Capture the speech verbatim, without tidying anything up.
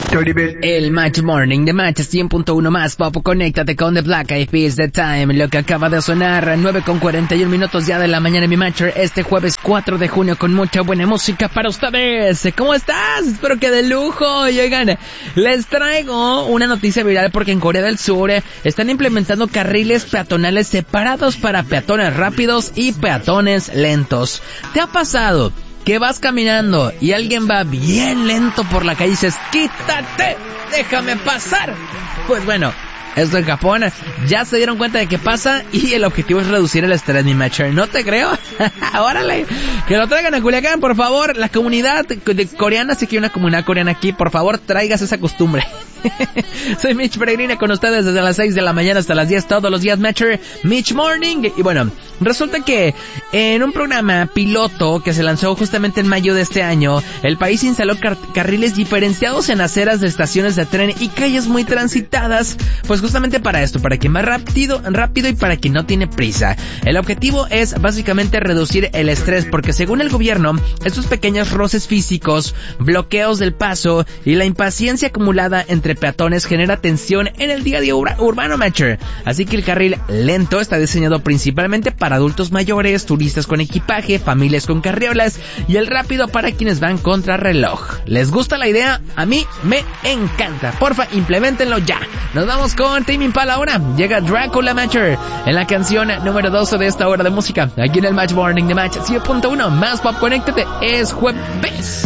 El Match Morning de Match cien punto uno más pop. Conéctate con The Black Eyed Peas, The Time, lo que acaba de sonar, nueve con cuarenta y uno minutos ya de la mañana, mi Matcher, este jueves cuatro de junio con mucha buena música para ustedes. ¿Cómo estás? Espero que de lujo. Y oigan, les traigo una noticia viral porque en Corea del Sur están implementando carriles peatonales separados para peatones rápidos y peatones lentos. ¿Te ha pasado que vas caminando y alguien va bien lento por la calle y dices, quítate, déjame pasar? Pues bueno, esto en Japón ya se dieron cuenta de que pasa y el objetivo es reducir el estrés, mi matcher. ¿No te creo? ¡Órale! Que lo traigan a Culiacán, por favor. La comunidad de coreana, sí que hay una comunidad coreana aquí, por favor, traigas esa costumbre. Soy Mitch Peregrina con ustedes desde las seis de la mañana hasta las diez todos los días, Matcher, Mitch Morning. Y bueno, resulta que en un programa piloto que se lanzó justamente en mayo de este año, el país instaló car- carriles diferenciados en aceras de estaciones de tren y calles muy transitadas, pues justamente para esto, para quien va rápido, rápido y para quien no tiene prisa. El objetivo es básicamente reducir el estrés, porque según el gobierno, estos pequeños roces físicos, bloqueos del paso y la impaciencia acumulada entre peatones genera tensión en el día a día ur- urbano, Matcher. Así que el carril lento está diseñado principalmente para adultos mayores, turistas con equipaje, familias con carriolas y el rápido para quienes van contra reloj. ¿Les gusta la idea? A mí me encanta. Porfa, implementenlo ya. Nos vamos con Tame Impala ahora. Llega Dracula, Matcher, en la canción número doce de esta hora de música, aquí en el Match Morning de Match cien punto uno más pop. Conéctate, es jueves.